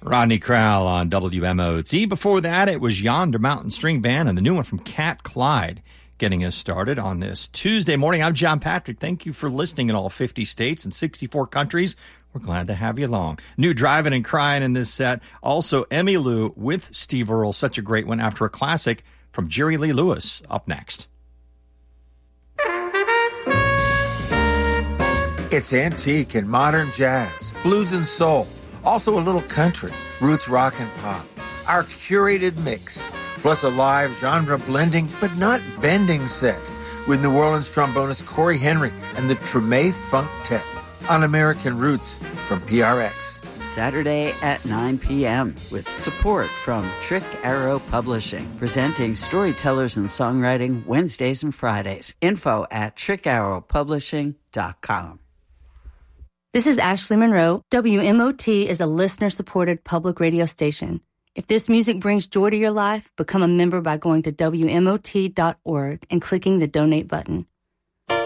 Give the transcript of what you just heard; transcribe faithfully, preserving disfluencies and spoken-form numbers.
Rodney Crowell on W M O T. Before that, it was Yonder Mountain String Band and the new one from Cat Clyde getting us started on this Tuesday morning. I'm John Patrick. Thank you for listening in all fifty states and sixty-four countries. We're glad to have you along. New Driving and Crying in this set. Also, Emmylou with Steve Earle. Such a great one after a classic from Jerry Lee Lewis. Up next. It's antique and modern jazz, blues and soul. Also a little country, roots rock and pop. Our curated mix, plus a live genre blending but not bending set with New Orleans trombonist Corey Henry and the Treme Funk Tech on American Roots from P R X. Saturday at nine p.m. with support from Trick Arrow Publishing, presenting storytellers and songwriting Wednesdays and Fridays. Info at trick arrow publishing dot com. This is Ashley Monroe. W M O T is a listener-supported public radio station. If this music brings joy to your life, become a member by going to W M O T dot org and clicking the donate button.